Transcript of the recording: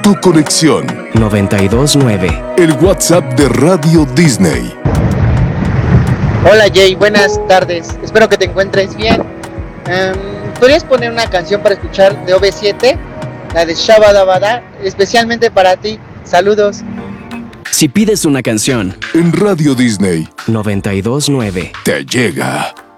tu conexión. 929. El WhatsApp de Radio Disney. Hola Jay, buenas tardes. Espero que te encuentres bien. ¿Podrías poner una canción para escuchar de OV7? La de Shabadabada, especialmente para ti. Saludos. Si pides una canción, En Radio Disney 929. te llega.